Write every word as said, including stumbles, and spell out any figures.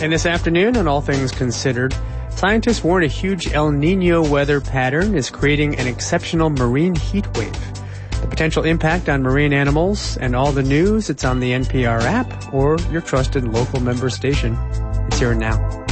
And this afternoon on All Things Considered, scientists warn a huge El Nino weather pattern is creating an exceptional marine heat wave. The potential impact on marine animals and all the news, it's on the N P R app or your trusted local member station. It's here and now.